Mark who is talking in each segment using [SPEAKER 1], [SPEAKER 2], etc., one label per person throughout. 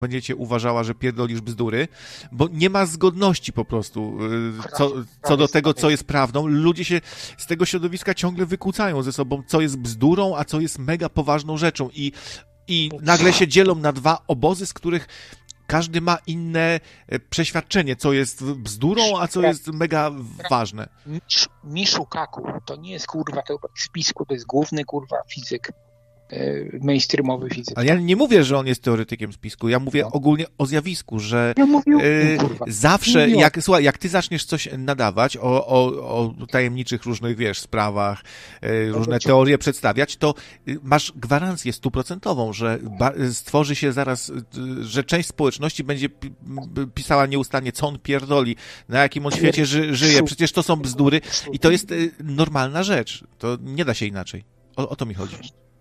[SPEAKER 1] będziecie uważała, że pierdolisz bzdury, bo nie ma zgodności po prostu co do tego, co jest prawdą. Ludzie się z tego środowiska ciągle wykłócają ze sobą, co jest bzdurą, a co jest mega poważną rzeczą i nagle się dzielą na dwa obozy, z których każdy ma inne przeświadczenie, co jest bzdurą, a co jest mega ważne.
[SPEAKER 2] Michio Kaku to nie jest kurwa teoretyk spisku, to jest główny kurwa fizyk. Mainstreamowy fizyk.
[SPEAKER 1] Ale ja nie mówię, że on jest teoretykiem spisku, ja mówię ogólnie o zjawisku, że zawsze, jak ty zaczniesz coś nadawać o tajemniczych różnych, sprawach, różne teorie przedstawiać, to masz gwarancję 100%, że stworzy się zaraz, że część społeczności będzie pisała nieustannie, co on pierdoli, na jakim on świecie żyje, przecież to są bzdury i to jest normalna rzecz, to nie da się inaczej. O to mi chodzi.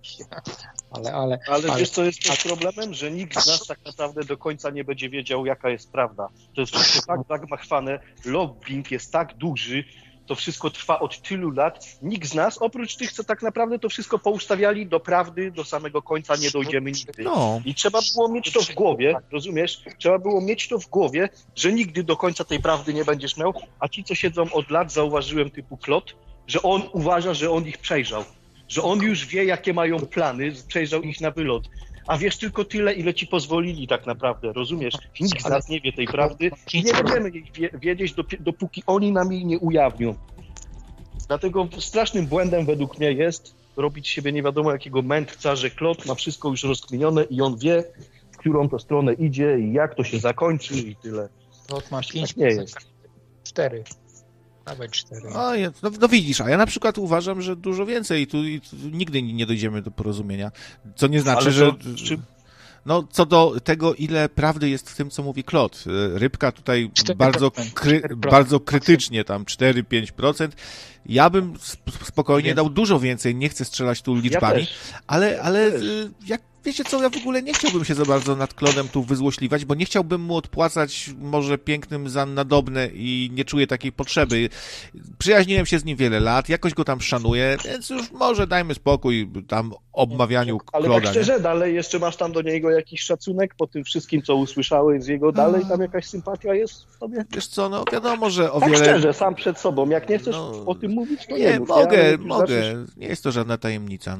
[SPEAKER 3] Ale wiesz, co jest też problemem? Że nikt z nas tak naprawdę do końca nie będzie wiedział, jaka jest prawda. To jest wszystko tak zagmachwane, lobbying jest tak duży, to wszystko trwa od tylu lat. Nikt z nas, oprócz tych, co tak naprawdę to wszystko poustawiali do prawdy, do samego końca nie dojdziemy nigdy.
[SPEAKER 1] No.
[SPEAKER 3] I trzeba było mieć to w głowie, rozumiesz? Trzeba było mieć to w głowie, że nigdy do końca tej prawdy nie będziesz miał, a ci, co siedzą od lat, zauważyłem typu Klot, że on uważa, że on ich przejrzał. Że on już wie, jakie mają plany, przejrzał ich na wylot. A wiesz tylko tyle, ile ci pozwolili tak naprawdę, rozumiesz? Nikt z nas nie wie tej prawdy i nie będziemy jej wiedzieć, dopóki oni nam jej nie ujawnią. Dlatego strasznym błędem według mnie jest robić siebie nie wiadomo jakiego mędrca, że Klot ma wszystko już rozkminione i on wie, w którą to stronę idzie i jak to się zakończy i tyle.
[SPEAKER 2] Klot ma 5,
[SPEAKER 3] tak nie jest.
[SPEAKER 2] 4. Nawet 4.
[SPEAKER 1] No widzisz, a ja na przykład uważam, że dużo więcej i tu nigdy nie dojdziemy do porozumienia. Co nie znaczy, że... No, co do tego, ile prawdy jest w tym, co mówi Klot. Rybka tutaj bardzo krytycznie, tam 4-5%. Ja bym spokojnie dał dużo więcej, nie chcę strzelać tu liczbami, ale jak wiecie co, ja w ogóle nie chciałbym się za bardzo nad Klonem tu wyzłośliwać, bo nie chciałbym mu odpłacać może pięknym za nadobne i nie czuję takiej potrzeby. Przyjaźniłem się z nim wiele lat, jakoś go tam szanuję, więc już może dajmy spokój tam obmawianiu
[SPEAKER 3] ale
[SPEAKER 1] Kloda.
[SPEAKER 3] Ale tak szczerze, dalej jeszcze masz tam do niego jakiś szacunek po tym wszystkim, co usłyszałeś z jego, dalej tam jakaś sympatia jest w tobie?
[SPEAKER 1] Wiesz co, no wiadomo, że o
[SPEAKER 3] tak
[SPEAKER 1] wiele...
[SPEAKER 3] szczerze, sam przed sobą, jak nie chcesz o tym mówić, to nie mów.
[SPEAKER 1] Mogę, nie jest to żadna tajemnica,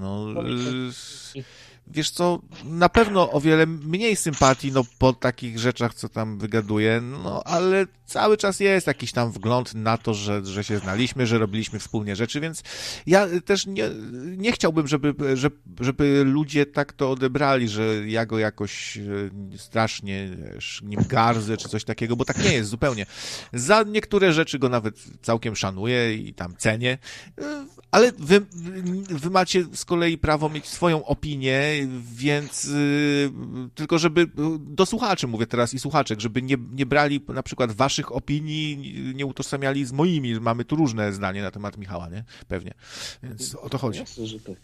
[SPEAKER 1] Wiesz co, na pewno o wiele mniej sympatii, po takich rzeczach, co tam wygaduję, ale cały czas jest jakiś tam wgląd na to, że się znaliśmy, że robiliśmy wspólnie rzeczy, więc ja też nie chciałbym, żeby ludzie tak to odebrali, że ja go jakoś strasznie nim gardzę, czy coś takiego, bo tak nie jest zupełnie. Za niektóre rzeczy go nawet całkiem szanuję i tam cenię, ale wy macie z kolei prawo mieć swoją opinię, więc tylko żeby do słuchaczy mówię teraz i słuchaczek, żeby nie brali na przykład waszych opinii, nie utożsamiali z moimi. Mamy tu różne zdanie na temat Michała, nie? Pewnie. Więc o to chodzi.
[SPEAKER 3] Jasne, że tak.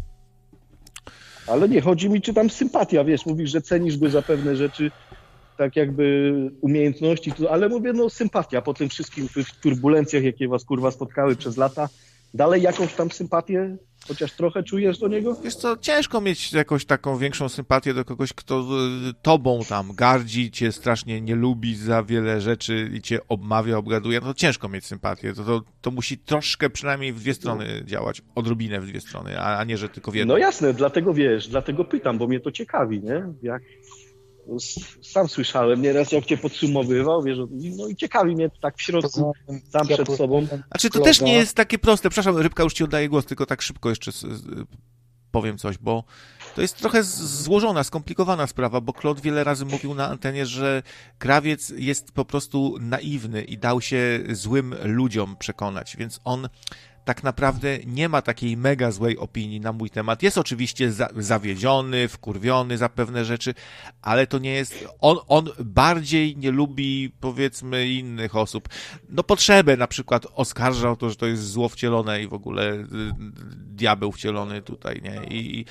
[SPEAKER 3] Ale nie, chodzi mi, czy tam sympatia, wiesz, mówisz, że cenisz go za pewne rzeczy, tak jakby umiejętności, ale mówię, sympatia po tym wszystkim, tych turbulencjach, jakie was kurwa spotkały przez lata, dalej jakąś tam sympatię, chociaż trochę czujesz do niego?
[SPEAKER 1] Wiesz co, ciężko mieć jakąś taką większą sympatię do kogoś, kto tobą tam gardzi, cię strasznie nie lubi za wiele rzeczy i cię obmawia, obgaduje, to ciężko mieć sympatię. To musi troszkę przynajmniej w dwie strony działać, odrobinę w dwie strony, a nie, że tylko w jedną.
[SPEAKER 3] No jasne, dlatego pytam, bo mnie to ciekawi, nie? Sam słyszałem nieraz, jak cię podsumowywał, wiesz, i ciekawi mnie tak w środku, sam przed sobą.
[SPEAKER 1] Znaczy, to też nie jest takie proste. Przepraszam, Rybka, już ci oddaję głos, tylko tak szybko jeszcze powiem coś, bo to jest trochę złożona, skomplikowana sprawa, bo Klot wiele razy mówił na antenie, że Krawiec jest po prostu naiwny i dał się złym ludziom przekonać, więc on tak naprawdę nie ma takiej mega złej opinii na mój temat. Jest oczywiście zawiedziony, wkurwiony za pewne rzeczy, ale to nie jest... On bardziej nie lubi, powiedzmy, innych osób. Potrzebę na przykład oskarża o to, że to jest zło wcielone i w ogóle diabeł wcielony tutaj, nie?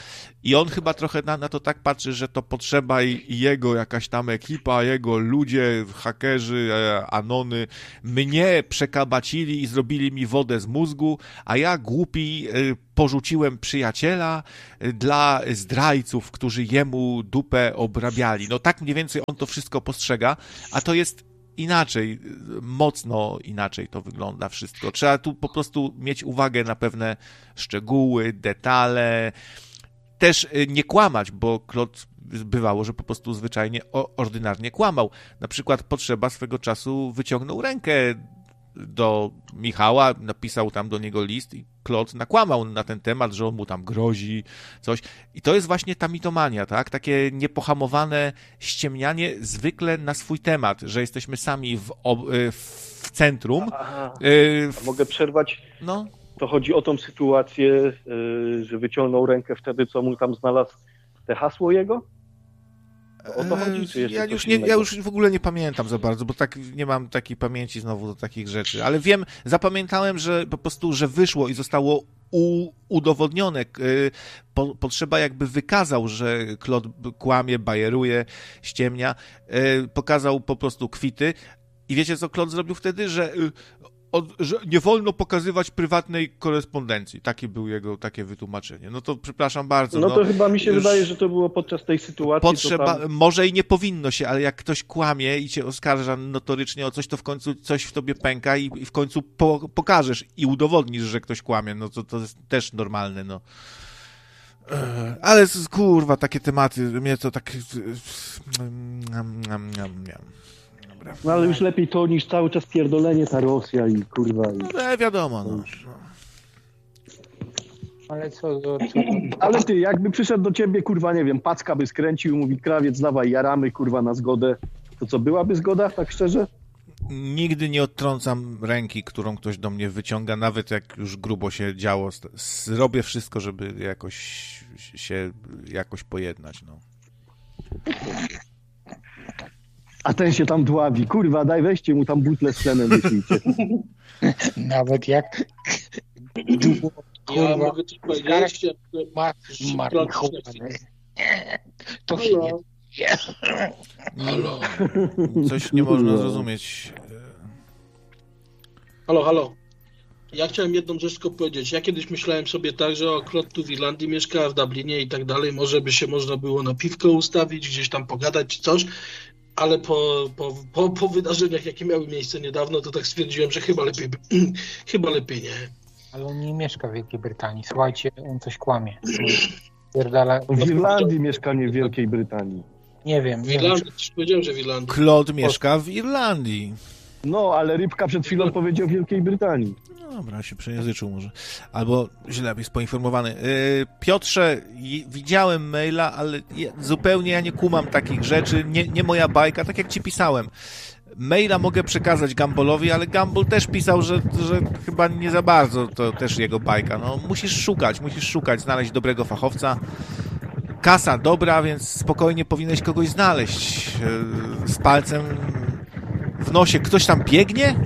[SPEAKER 1] I on chyba trochę na to tak patrzy, że to potrzeba i jego jakaś tam ekipa, jego ludzie, hakerzy, anony, mnie przekabacili i zrobili mi wodę z mózgu, a ja głupi porzuciłem przyjaciela dla zdrajców, którzy jemu dupę obrabiali. No tak mniej więcej on to wszystko postrzega, a to jest inaczej, mocno inaczej to wygląda wszystko. Trzeba tu po prostu mieć uwagę na pewne szczegóły, detale, też nie kłamać, bo Klot bywało, że po prostu zwyczajnie ordynarnie kłamał. Na przykład Potrzeba swego czasu wyciągnął rękę do Michała, napisał tam do niego list i Klot nakłamał na ten temat, że on mu tam grozi, coś. I to jest właśnie ta mitomania, tak? Takie niepohamowane ściemnianie zwykle na swój temat, że jesteśmy sami w centrum.
[SPEAKER 3] Mogę przerwać?
[SPEAKER 1] No.
[SPEAKER 3] To chodzi o tą sytuację, że wyciągnął rękę wtedy, co mu tam znalazł te hasło jego? O to chodzi, czy jeszcze
[SPEAKER 1] ja już w ogóle nie pamiętam za bardzo, bo tak nie mam takiej pamięci znowu do takich rzeczy, ale wiem, zapamiętałem, że po prostu, że wyszło i zostało udowodnione. Potrzeba jakby wykazał, że Klot kłamie, bajeruje, ściemnia, pokazał po prostu kwity i wiecie, co Klot zrobił wtedy? Że nie wolno pokazywać prywatnej korespondencji. Takie wytłumaczenie. No to przepraszam bardzo.
[SPEAKER 3] No to chyba mi się wydaje, że to było podczas tej sytuacji.
[SPEAKER 1] Potrzeba, może i nie powinno się, ale jak ktoś kłamie i cię oskarża notorycznie o coś, to w końcu coś w tobie pęka i w końcu pokażesz i udowodnisz, że ktoś kłamie. No to jest też normalne, no. Ale kurwa, takie tematy, mnie to tak...
[SPEAKER 3] No ale już lepiej to niż cały czas pierdolenie ta Rosja i kurwa.
[SPEAKER 1] No wiadomo, no.
[SPEAKER 2] Ale co?
[SPEAKER 3] Ale ty, jakby przyszedł do ciebie, kurwa, nie wiem, Packa by skręcił, mówi Krawiec, dawaj, jaramy, kurwa, na zgodę. To co, byłaby zgoda, tak szczerze?
[SPEAKER 1] Nigdy nie odtrącam ręki, którą ktoś do mnie wyciąga, nawet jak już grubo się działo. Zrobię wszystko, żeby jakoś pojednać, no.
[SPEAKER 3] A ten się tam dławi. Kurwa, daj weźcie mu tam butlę z tlenem, wyślijcie.
[SPEAKER 2] Nawet jak...
[SPEAKER 4] Ja mogę coś powiedzieć?
[SPEAKER 2] Marihuany. To się nie...
[SPEAKER 4] Halo.
[SPEAKER 1] Coś nie można zrozumieć.
[SPEAKER 4] Halo. Ja chciałem jedną rzecz tylko powiedzieć. Ja kiedyś myślałem sobie tak, że Klot tu w Irlandii mieszka, w Dublinie i tak dalej. Może by się można było na piwko ustawić, gdzieś tam pogadać czy coś. Ale po wydarzeniach, jakie miały miejsce niedawno, to tak stwierdziłem, że chyba lepiej nie.
[SPEAKER 2] Ale on nie mieszka w Wielkiej Brytanii. Słuchajcie, on coś kłamie.
[SPEAKER 3] W Irlandii mieszka, nie w Wielkiej Brytanii.
[SPEAKER 2] Nie wiem.
[SPEAKER 4] W Irlandii, powiedziałem, że w Irlandii.
[SPEAKER 1] Klot mieszka w Irlandii.
[SPEAKER 3] No, ale Rybka przed chwilą powiedział w Wielkiej Brytanii.
[SPEAKER 1] No dobra, się przejęzyczył może. Albo źle jest poinformowany. Piotrze, widziałem maila, ale zupełnie ja nie kumam takich rzeczy. Nie moja bajka, tak jak ci pisałem. Maila mogę przekazać Gumbolowi, ale Gumball też pisał, że chyba nie za bardzo to też jego bajka. No, musisz szukać, znaleźć dobrego fachowca. Kasa dobra, więc spokojnie powinieneś kogoś znaleźć. Z palcem w nosie. Ktoś tam biegnie?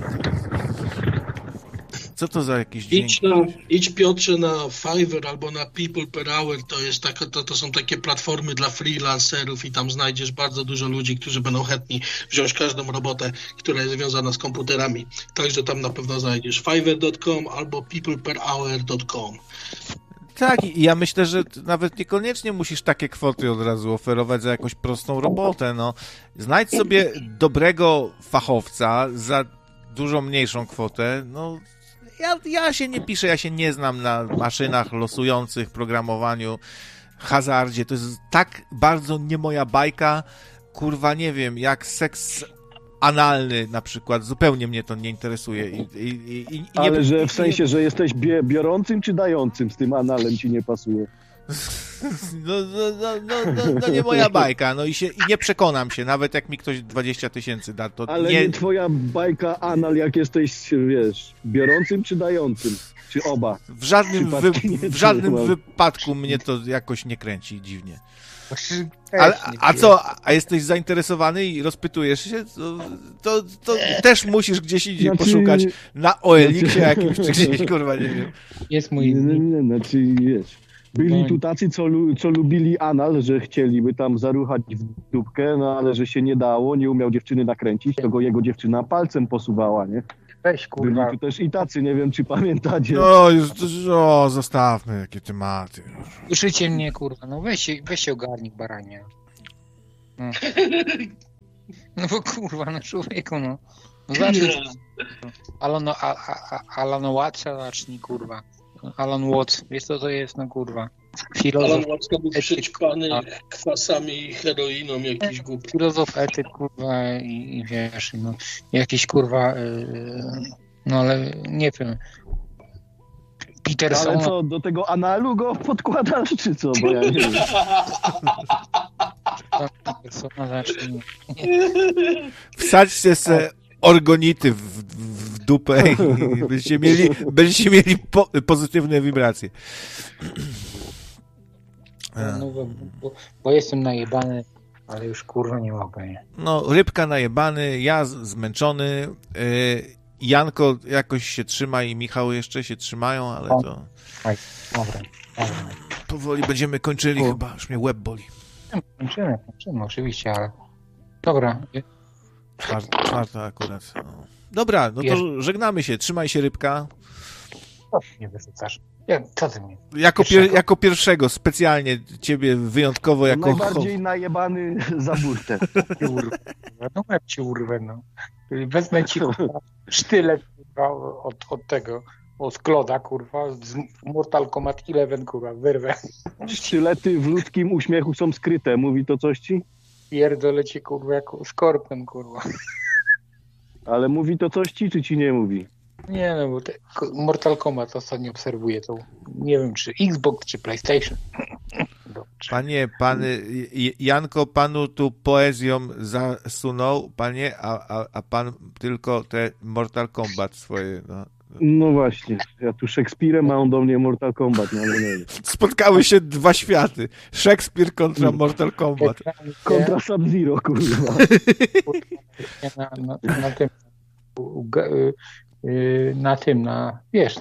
[SPEAKER 1] Co to za jakiś dźwięk?
[SPEAKER 4] Idź Piotrze na Fiverr albo na People Per Hour, to są takie platformy dla freelancerów i tam znajdziesz bardzo dużo ludzi, którzy będą chętni wziąć każdą robotę, która jest związana z komputerami. Także tam na pewno znajdziesz fiverr.com albo peopleperhour.com.
[SPEAKER 1] Tak, i ja myślę, że nawet niekoniecznie musisz takie kwoty od razu oferować za jakąś prostą robotę, no. Znajdź sobie dobrego fachowca za dużo mniejszą kwotę, no. Ja się nie piszę, ja się nie znam na maszynach losujących, programowaniu, hazardzie. To jest tak bardzo nie moja bajka. Kurwa, nie wiem, jak seks analny na przykład. Zupełnie mnie to nie interesuje.
[SPEAKER 3] Ale że w sensie, że jesteś biorącym czy dającym z tym analem ci nie pasuje?
[SPEAKER 1] No nie moja bajka, no i nie przekonam się, nawet jak mi ktoś 20 000 da, to
[SPEAKER 3] ale nie twoja bajka anal, jak jesteś, wiesz, biorącym czy dającym, czy oba?
[SPEAKER 1] W żadnym wypadku mnie to jakoś nie kręci dziwnie. A co, a jesteś zainteresowany i rozpytujesz się, to też musisz gdzieś indziej poszukać na OLX-ie jakimś, czy gdzieś, kurwa, nie wiem.
[SPEAKER 2] Jest mój...
[SPEAKER 3] Nie, znaczy, wiesz...
[SPEAKER 5] Byli tu tacy, co lubili anal, że chcieliby tam zaruchać w dupkę, no ale że się nie dało, nie umiał dziewczyny nakręcić, to go jego dziewczyna palcem posuwała, nie?
[SPEAKER 2] Weź,
[SPEAKER 5] Byli
[SPEAKER 2] kurwa.
[SPEAKER 5] tu też i tacy, nie wiem, czy pamiętacie.
[SPEAKER 1] No, już, zostawmy jakie tematy.
[SPEAKER 2] Słyszycie mnie, kurwa, no weź się ogarnij, baranie. No. No bo kurwa, no człowieku, no. No zacznij. Alan Watts, zacznij, kurwa. Alan Watts, wiesz co to jest, no kurwa. Filozof.
[SPEAKER 4] Alan Watts był przećpany kwasami i heroiną, jakiś głupi.
[SPEAKER 2] Filozof etyk, kurwa, i wiesz, no, jakiś, kurwa, no ale nie wiem. Peterson.
[SPEAKER 5] Ale co, do tego analu go podkładasz, czy co? Bo ja nie wiem.
[SPEAKER 2] Petersona zacznij.
[SPEAKER 1] Wsadźcie se organity w dupę i będziecie mieli pozytywne wibracje.
[SPEAKER 2] No, bo jestem najebany, ale już kurwa nie mogę. Nie?
[SPEAKER 1] No, rybka najebany, ja zmęczony, Janko jakoś się trzyma i Michał jeszcze się trzymają, ale to
[SPEAKER 2] Dobra.
[SPEAKER 1] powoli będziemy kończyli chyba, już mnie łeb boli.
[SPEAKER 2] Kończymy, oczywiście, ale dobra.
[SPEAKER 1] Czwarta akurat. No. Dobra, no to żegnamy się, trzymaj się rybka.
[SPEAKER 2] Co ty mnie wyrzucasz? Co ty mnie?
[SPEAKER 1] Jako pierwszego, specjalnie ciebie wyjątkowo jako...
[SPEAKER 5] Najbardziej najebany za burtę.
[SPEAKER 2] No jak ci urwę, no. Wezmę ci kurwa, sztylet kurwa, od tego, od Kloda, kurwa, z Mortal Kombat 11, kurwa, wyrwę.
[SPEAKER 5] Sztylety w ludzkim uśmiechu są skryte, mówi to coś ci?
[SPEAKER 2] Pierdolę cię, kurwa, jako skorpion, kurwa.
[SPEAKER 5] Ale mówi to coś ci, czy ci nie mówi?
[SPEAKER 2] Nie no, bo Mortal Kombat ostatnio obserwuję to. Nie wiem, czy Xbox, czy PlayStation.
[SPEAKER 1] Panie, Janko panu tu poezją zasunął, panie, a pan tylko te Mortal Kombat swoje.
[SPEAKER 5] No właśnie, ja tu Szekspirem, a on do mnie Mortal Kombat. No, nie.
[SPEAKER 1] Spotkały się dwa światy. Szekspir kontra Mortal Kombat.
[SPEAKER 5] Kontra Sub-Zero, kurwa.
[SPEAKER 2] Wiesz,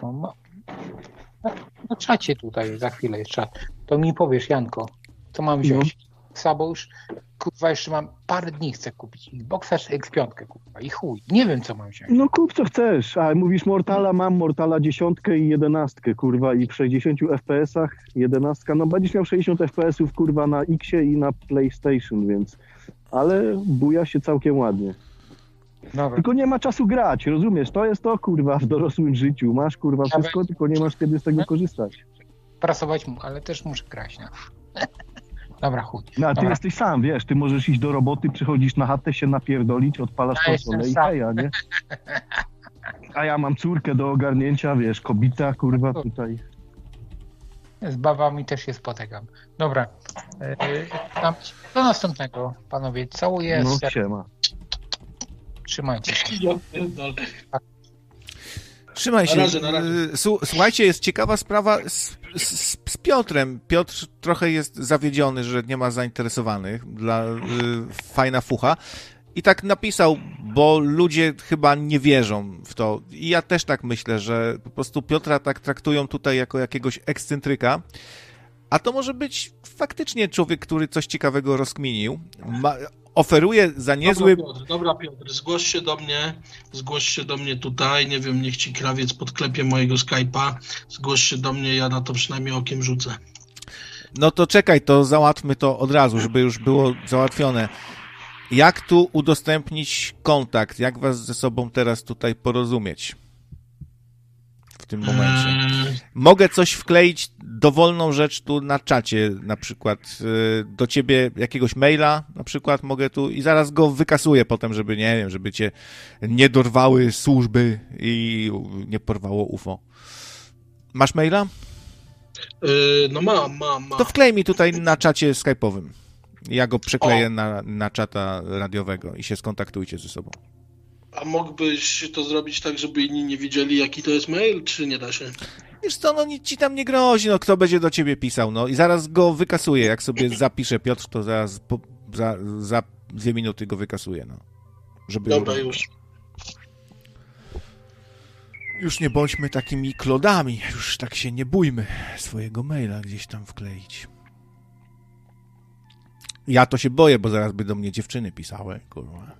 [SPEAKER 2] na czacie tutaj, za chwilę jest czat. To mi powiesz, Janko, co mam wziąć? Bo już, kurwa, jeszcze mam parę dni, chcę kupić Xboxa czy X5, kurwa, i chuj, nie wiem, co mam wziąć.
[SPEAKER 5] No kup co chcesz, a mówisz Mortala, mam Mortala 10 i 11, kurwa, i w 60 FPS-ach 11, no będziesz miał 60 FPS-ów, kurwa, na Xie i na PlayStation, więc, ale buja się całkiem ładnie. Dobra. Tylko nie ma czasu grać, rozumiesz? To jest to, kurwa, w dorosłym życiu. Masz, kurwa, wszystko, tylko nie masz kiedy z tego korzystać.
[SPEAKER 2] Prasować mu, ale też muszę grać, no. Dobra, chuj.
[SPEAKER 5] No, a ty jesteś sam, wiesz, ty możesz iść do roboty, przychodzisz na chatę, się napierdolić, odpalasz konsolę i heja, nie? A ja mam córkę do ogarnięcia, wiesz, kobita, kurwa, tutaj.
[SPEAKER 2] Z babami też się spotykam. Dobra. Do następnego, panowie. Całuję.
[SPEAKER 5] No, siema.
[SPEAKER 2] Trzymajcie się.
[SPEAKER 1] Trzymaj się.
[SPEAKER 4] Na razie.
[SPEAKER 1] Słuchajcie, jest ciekawa sprawa z Piotrem. Piotr trochę jest zawiedziony, że nie ma zainteresowanych. Fajna fucha. I tak napisał, bo ludzie chyba nie wierzą w to. I ja też tak myślę, że po prostu Piotra tak traktują tutaj jako jakiegoś ekscentryka. A to może być faktycznie człowiek, który coś ciekawego rozkminił. Oferuje za niezły...
[SPEAKER 4] Dobra Piotr, zgłoś się do mnie tutaj, nie wiem, niech ci krawiec podklepie mojego Skype'a, zgłoś się do mnie, ja na to przynajmniej okiem rzucę.
[SPEAKER 1] No to czekaj, to załatwmy to od razu, żeby już było załatwione. Jak tu udostępnić kontakt? Jak was ze sobą teraz tutaj porozumieć? W tym momencie. Mogę coś wkleić, dowolną rzecz tu na czacie, na przykład do ciebie jakiegoś maila, na przykład mogę tu i zaraz go wykasuję potem, żeby, nie wiem, żeby cię nie dorwały służby i nie porwało UFO. Masz maila?
[SPEAKER 4] No mam.
[SPEAKER 1] To wklej mi tutaj na czacie skype'owym. Ja go przekleję na czata radiowego i się skontaktujcie ze sobą.
[SPEAKER 4] A mógłbyś to zrobić tak, żeby inni nie wiedzieli, jaki to jest mail, czy nie da się?
[SPEAKER 1] Wiesz co, no nic ci tam nie grozi, no kto będzie do ciebie pisał, no i zaraz go wykasuję, jak sobie zapisze Piotr, to zaraz za 2 minuty go wykasuję, no. Żeby
[SPEAKER 4] Dobra, już.
[SPEAKER 1] Już nie bądźmy takimi klodami, już tak się nie bójmy swojego maila gdzieś tam wkleić. Ja to się boję, bo zaraz by do mnie dziewczyny pisały, kurwa.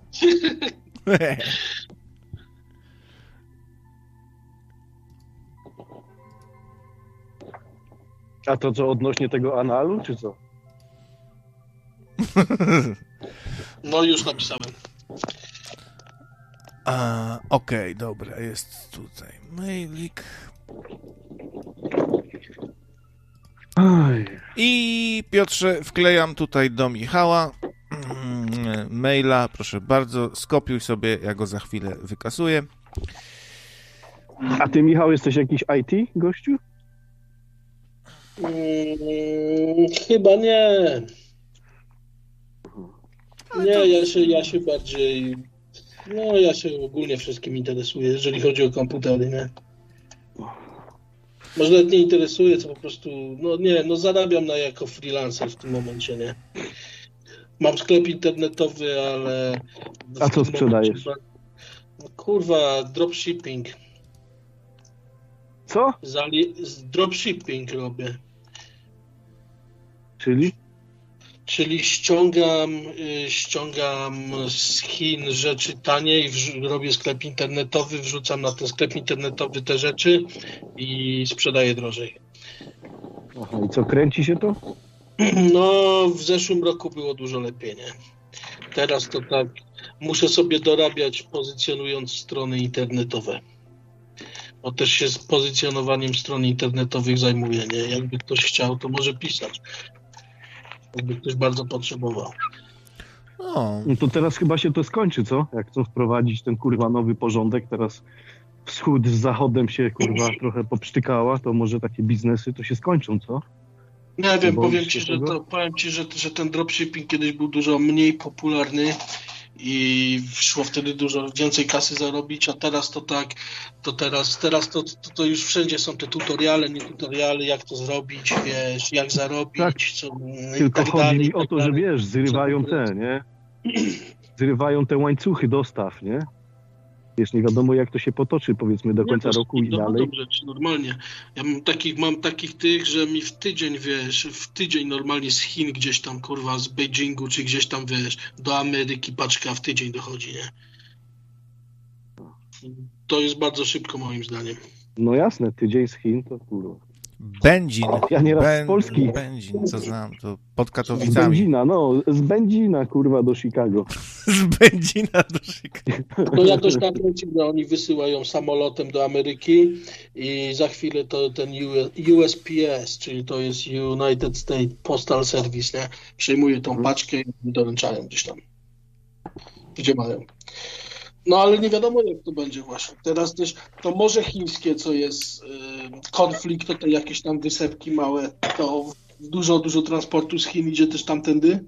[SPEAKER 5] A to co, odnośnie tego analu, czy co?
[SPEAKER 4] No już napisałem.
[SPEAKER 1] Okej, dobra, jest tutaj mailik.
[SPEAKER 5] Aj.
[SPEAKER 1] I Piotrze, wklejam tutaj do Michała maila, proszę bardzo, skopiuj sobie, ja go za chwilę wykasuję.
[SPEAKER 5] A ty, Michał, jesteś jakiś IT gościu?
[SPEAKER 4] Chyba nie. Nie, ja się bardziej... No, ja się ogólnie wszystkim interesuję, jeżeli chodzi o komputery, nie? Może nawet nie interesuje, co po prostu... No nie, no zarabiam jako freelancer w tym momencie, nie? Mam sklep internetowy, ale...
[SPEAKER 5] A co sprzedajesz?
[SPEAKER 4] Kurwa, dropshipping.
[SPEAKER 5] Co?
[SPEAKER 4] Dropshipping robię.
[SPEAKER 5] Czyli
[SPEAKER 4] ściągam z Chin rzeczy taniej, robię sklep internetowy, wrzucam na ten sklep internetowy te rzeczy i sprzedaję drożej.
[SPEAKER 5] Aha, i co, kręci się to?
[SPEAKER 4] No, w zeszłym roku było dużo lepiej, nie? Teraz to tak, muszę sobie dorabiać, pozycjonując strony internetowe. Bo też się z pozycjonowaniem stron internetowych zajmuję, nie? Jakby ktoś chciał, to może pisać. Jakby ktoś bardzo potrzebował.
[SPEAKER 1] No
[SPEAKER 5] to teraz chyba się to skończy, co? Jak chcą wprowadzić ten kurwa nowy porządek, teraz wschód z zachodem się kurwa trochę popsztykała, to może takie biznesy to się skończą, co?
[SPEAKER 4] Nie wiem, powiem ci, że ten dropshipping kiedyś był dużo mniej popularny i szło wtedy dużo więcej kasy zarobić, a teraz to tak, teraz to już wszędzie są te tutoriale, nie tutoriale, jak to zrobić, wiesz, jak zarobić,
[SPEAKER 5] tak.
[SPEAKER 4] co,
[SPEAKER 5] tylko
[SPEAKER 4] tak
[SPEAKER 5] chodzi
[SPEAKER 4] dalej,
[SPEAKER 5] mi o to, że wiesz, zrywają te, nie? Zrywają te łańcuchy dostaw, nie? Wiesz, nie wiadomo jak to się potoczy, powiedzmy, do końca roku i dalej.
[SPEAKER 4] Rzeczy, normalnie. Ja mam takich tych, że mi w tydzień normalnie z Chin gdzieś tam, kurwa, z Beijingu, czy gdzieś tam, wiesz, do Ameryki paczka w tydzień dochodzi, nie? To jest bardzo szybko moim zdaniem.
[SPEAKER 5] No jasne, tydzień z Chin to kurwa.
[SPEAKER 1] Będzin.
[SPEAKER 5] Ja nieraz z Polski.
[SPEAKER 1] Będzin, co znam, to pod
[SPEAKER 5] Z
[SPEAKER 1] Katowicami.
[SPEAKER 5] Będzina, kurwa, do Chicago.
[SPEAKER 1] Z Będzina do Chicago.
[SPEAKER 4] No jakoś tak lecimy, oni wysyłają samolotem do Ameryki i za chwilę to ten USPS, czyli to jest United States Postal Service, nie? Przejmuje tą paczkę i doręczają gdzieś tam, gdzie mają. No ale nie wiadomo jak to będzie właśnie. Teraz też to Morze Chińskie, co jest konflikt, to te jakieś tam wysepki małe, to dużo transportu z Chin idzie też tamtędy.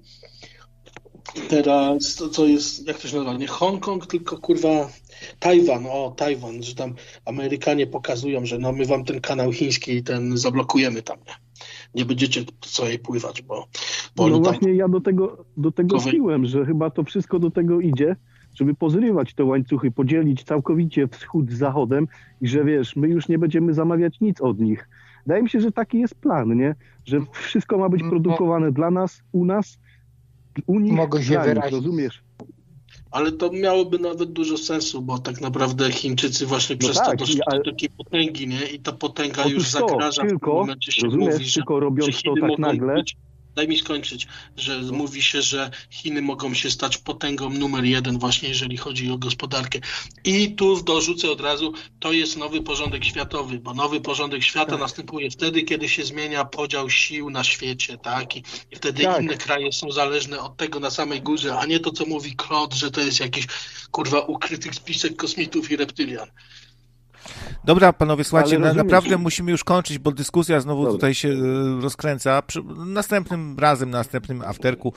[SPEAKER 4] Teraz to co jest, jak to się nazywa, nie Hongkong, tylko kurwa Tajwan, że tam Amerykanie pokazują, że no my wam ten kanał chiński ten zablokujemy tam, nie będziecie sobie pływać, bo
[SPEAKER 5] no
[SPEAKER 4] oni
[SPEAKER 5] właśnie
[SPEAKER 4] tam...
[SPEAKER 5] ja do tego szliłem, że chyba to wszystko do tego idzie, żeby pozrywać te łańcuchy, podzielić całkowicie wschód z zachodem i że wiesz, my już nie będziemy zamawiać nic od nich. Wydaje mi się, że taki jest plan, nie? Że wszystko ma być produkowane dla nas, u nich,
[SPEAKER 2] mogę się wyrazić.
[SPEAKER 5] rozumiesz?
[SPEAKER 4] Ale to miałoby nawet dużo sensu, bo tak naprawdę Chińczycy właśnie przez to doszli do takiej potęgi, nie? I ta potęga już zagraża.
[SPEAKER 5] Tylko,
[SPEAKER 4] w tym momencie się
[SPEAKER 5] rozumiesz,
[SPEAKER 4] mówi,
[SPEAKER 5] tylko robiąc to tak nagle...
[SPEAKER 4] Daj mi skończyć, że mówi się, że Chiny mogą się stać potęgą numer 1 właśnie, jeżeli chodzi o gospodarkę. I tu dorzucę od razu, to jest nowy porządek światowy, bo nowy porządek świata następuje wtedy, kiedy się zmienia podział sił na świecie, tak? I wtedy inne kraje są zależne od tego na samej górze, a nie to, co mówi Claude, że to jest jakiś, kurwa, ukryty spisek kosmitów i reptylian.
[SPEAKER 1] Dobra, panowie, słuchajcie, naprawdę musimy już kończyć, bo dyskusja znowu tutaj się rozkręca. Następnym razem, na następnym afterku.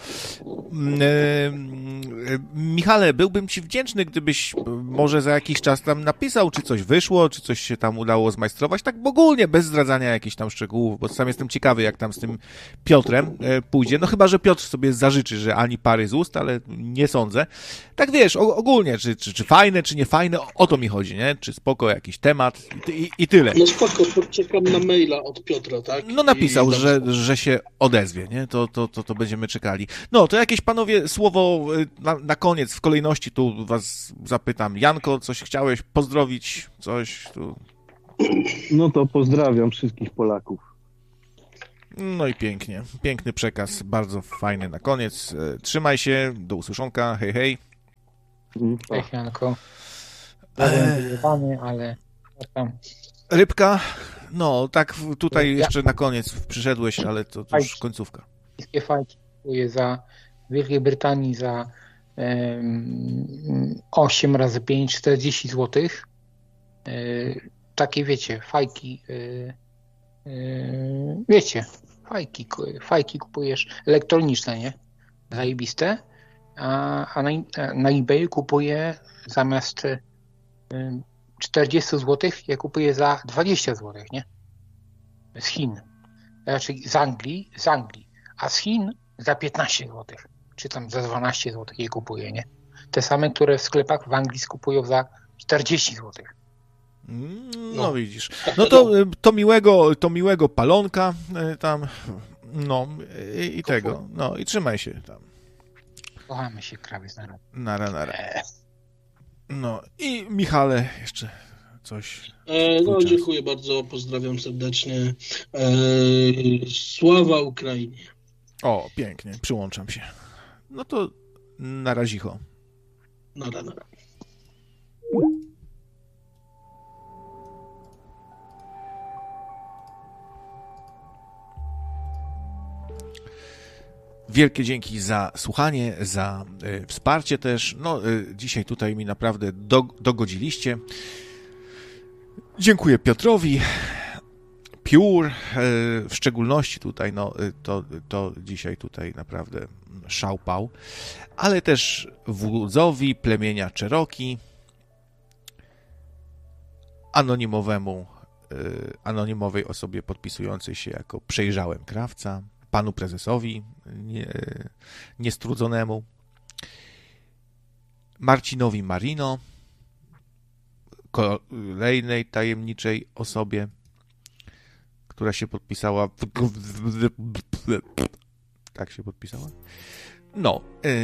[SPEAKER 1] Michale, byłbym ci wdzięczny, gdybyś może za jakiś czas tam napisał, czy coś wyszło, czy coś się tam udało zmajstrować, tak ogólnie, bez zdradzania jakichś tam szczegółów, bo sam jestem ciekawy, jak tam z tym Piotrem pójdzie. No chyba, że Piotr sobie zażyczy, że ani pary z ust, ale nie sądzę. Tak wiesz, ogólnie, czy fajne, czy nie fajne, o to mi chodzi, nie? Czy spoko jakiś temat, temat i tyle.
[SPEAKER 4] No spoko, czekam na maila od Piotra, tak?
[SPEAKER 1] No napisał,
[SPEAKER 4] I
[SPEAKER 1] że się odezwie, nie? To będziemy czekali. No, to jakieś, panowie, słowo na koniec, w kolejności tu was zapytam. Janko, coś chciałeś pozdrowić? Coś tu...
[SPEAKER 5] No to pozdrawiam wszystkich Polaków.
[SPEAKER 1] No i pięknie. Piękny przekaz, bardzo fajny na koniec. Trzymaj się, do usłyszonka, hej, hej.
[SPEAKER 2] Cześć, Janko. Byłem wyjebany, ale tam.
[SPEAKER 1] Rybka, no tak tutaj jeszcze na koniec przyszedłeś, ale to już końcówka.
[SPEAKER 2] Wszystkie fajki kupuję za w Wielkiej Brytanii za 8 razy 5, 40 zł. Takie wiecie, fajki, wiecie, fajki kupujesz elektroniczne, nie? Zajebiste. A na eBay kupuję zamiast 40 zł, ja kupuję za 20 zł, nie? Z Chin. Znaczy z Anglii, a z Chin za 15 zł, czy tam za 12 zł je kupuję, nie? Te same, które w sklepach w Anglii skupują za 40 zł.
[SPEAKER 1] No widzisz. No to miłego palonka tam, no i tego, no i trzymaj się tam.
[SPEAKER 2] Kochamy się, krawiec na rok.
[SPEAKER 1] Nara. No i Michale jeszcze coś.
[SPEAKER 4] No dziękuję bardzo, pozdrawiam serdecznie. Sława Ukrainie.
[SPEAKER 1] O, pięknie, przyłączam się. No to na razicho.
[SPEAKER 4] Nara.
[SPEAKER 1] Wielkie dzięki za słuchanie, za wsparcie też. No, dzisiaj tutaj mi naprawdę dogodziliście. Dziękuję Piotrowi, Piór, w szczególności tutaj, no, to dzisiaj tutaj naprawdę szałpał, ale też wódzowi plemienia Cherokee, anonimowej osobie podpisującej się jako Przejrzałem Krawca, panu prezesowi niestrudzonemu, Marcinowi Marino, kolejnej tajemniczej osobie, która się podpisała. Tak się podpisała? No.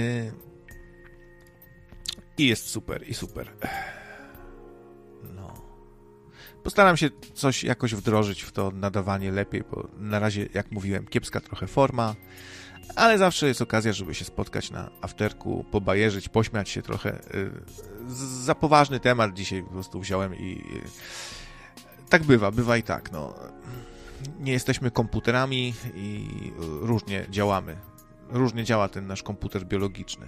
[SPEAKER 1] I jest super, i super. No. Postaram się coś jakoś wdrożyć w to nadawanie lepiej, bo na razie, jak mówiłem, kiepska trochę forma, ale zawsze jest okazja, żeby się spotkać na afterku, pobajerzyć, pośmiać się trochę. Za poważny temat dzisiaj po prostu wziąłem i tak bywa i tak, no. Nie jesteśmy komputerami i różnie działamy. Różnie działa ten nasz komputer biologiczny.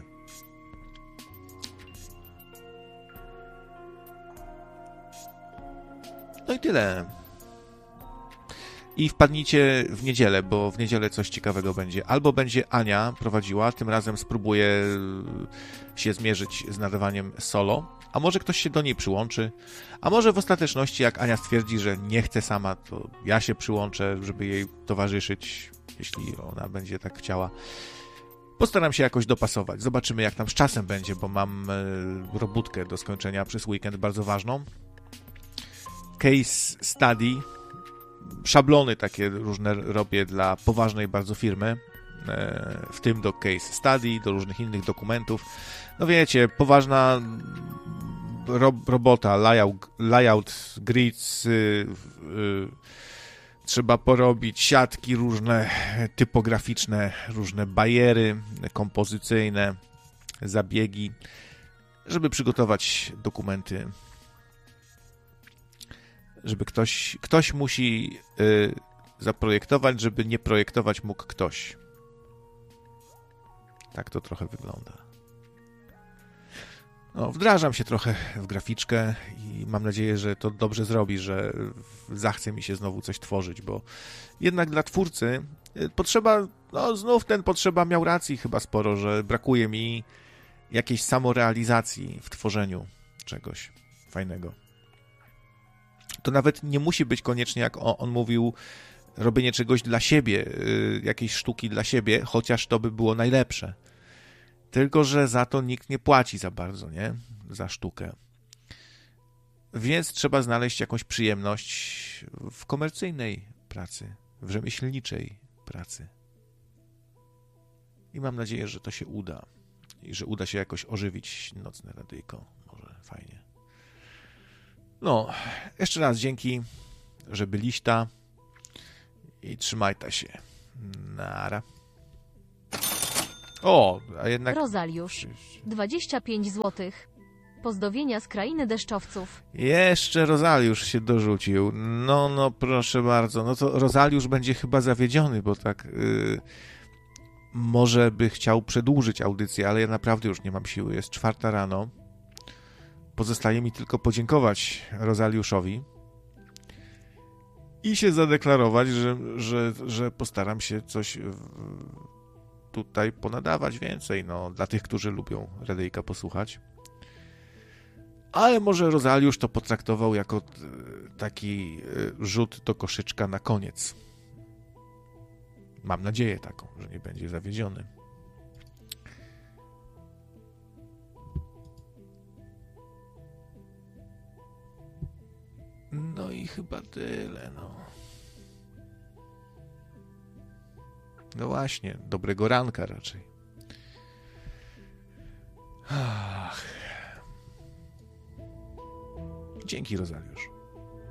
[SPEAKER 1] No i tyle. I wpadnijcie w niedzielę, bo w niedzielę coś ciekawego będzie. Albo będzie Ania prowadziła, tym razem spróbuję się zmierzyć z nadawaniem solo, a może ktoś się do niej przyłączy, a może w ostateczności, jak Ania stwierdzi, że nie chce sama, to ja się przyłączę, żeby jej towarzyszyć, jeśli ona będzie tak chciała. Postaram się jakoś dopasować. Zobaczymy, jak tam z czasem będzie, bo mam robótkę do skończenia przez weekend bardzo ważną. Case study, szablony takie różne robię dla poważnej bardzo firmy, w tym do case study, do różnych innych dokumentów. No wiecie, poważna robota, layout grids, trzeba porobić siatki różne, typograficzne, różne bariery kompozycyjne, zabiegi, żeby przygotować dokumenty, żeby ktoś musi zaprojektować, żeby nie projektować mógł ktoś. Tak to trochę wygląda. No, wdrażam się trochę w graficzkę i mam nadzieję, że to dobrze zrobi, że zachce mi się znowu coś tworzyć, bo jednak dla twórcy potrzeba, no znów ten potrzeba miał racji chyba sporo, że brakuje mi jakiejś samorealizacji w tworzeniu czegoś fajnego. To nawet nie musi być koniecznie, jak on mówił, robienie czegoś dla siebie, jakiejś sztuki dla siebie, chociaż to by było najlepsze. Tylko że za to nikt nie płaci za bardzo, nie? Za sztukę. Więc trzeba znaleźć jakąś przyjemność w komercyjnej pracy, w rzemieślniczej pracy. I mam nadzieję, że to się uda. I że uda się jakoś ożywić nocne radyjko. Może fajnie. No, jeszcze raz dzięki, że byliście i trzymajcie się. Nara. O, a jednak...
[SPEAKER 6] Rozaliusz, 25 zł. Pozdrowienia z krainy deszczowców.
[SPEAKER 1] Jeszcze Rozaliusz się dorzucił. No, proszę bardzo. No to Rozaliusz będzie chyba zawiedziony, bo tak... może by chciał przedłużyć audycję, ale ja naprawdę już nie mam siły. Jest 4 rano. Pozostaje mi tylko podziękować Rozaliuszowi i się zadeklarować, że postaram się coś tutaj ponadawać więcej, no, dla tych, którzy lubią radyjka posłuchać. Ale może Rozaliusz to potraktował jako taki rzut do koszyczka na koniec. Mam nadzieję taką, że nie będzie zawiedziony. No i chyba tyle, no. No właśnie, dobrego ranka raczej. Ach. Dzięki, Rozaliusz.